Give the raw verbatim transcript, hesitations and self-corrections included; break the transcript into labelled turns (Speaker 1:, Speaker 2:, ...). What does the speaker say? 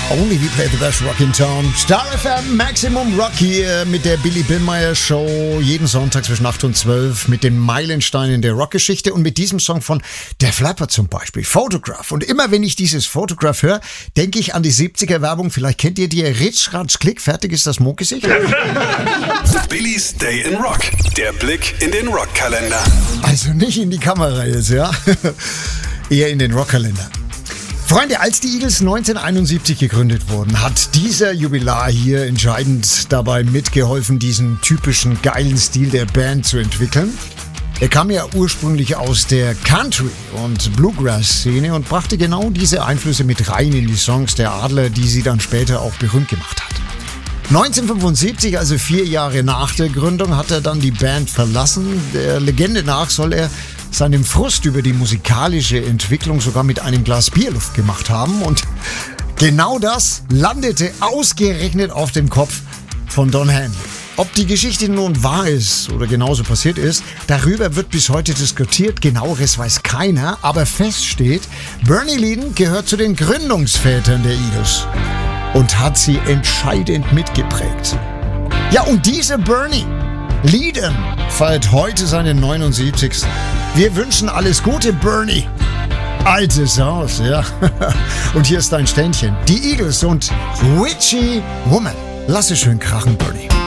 Speaker 1: Only we play the best rock in town. Star F M, Maximum Rock hier mit der Billy Billmeyer Show. Jeden Sonntag zwischen acht und zwölf mit den Meilensteinen der Rockgeschichte und mit diesem Song von Def Leppard zum Beispiel, Photograph. Und immer wenn ich dieses Photograph höre, denke ich an die siebziger Werbung. Vielleicht kennt ihr die Ritsch, Ratsch, Klick, fertig ist das Mondgesicht.
Speaker 2: Billys Day in Rock. Der Blick in den Rockkalender.
Speaker 1: Also nicht in die Kamera jetzt, ja. Eher in den Rockkalender. Freunde, als die Eagles neunzehnhunderteinundsiebzig gegründet wurden, hat dieser Jubilar hier entscheidend dabei mitgeholfen, diesen typischen geilen Stil der Band zu entwickeln. Er kam ja ursprünglich aus der Country- und Bluegrass-Szene und brachte genau diese Einflüsse mit rein in die Songs der Adler, die sie dann später auch berühmt gemacht hat. neunzehnhundertfünfundsiebzig, also vier Jahre nach der Gründung, hat er dann die Band verlassen. Der Legende nach soll er seinem Frust über die musikalische Entwicklung sogar mit einem Glas Bierluft gemacht haben. Und genau das landete ausgerechnet auf dem Kopf von Don Henley. Ob die Geschichte nun wahr ist oder genauso passiert ist, darüber wird bis heute diskutiert. Genaueres weiß keiner, aber fest steht, Bernie Leadon gehört zu den Gründungsvätern der Eagles und hat sie entscheidend mitgeprägt. Ja, und dieser Bernie Leadon feiert heute seinen neunundsiebzigsten Wir wünschen alles Gute, Bernie. Altes Haus, ja. Und hier ist dein Ständchen. Die Eagles und Witchy Woman. Lass es schön krachen, Bernie.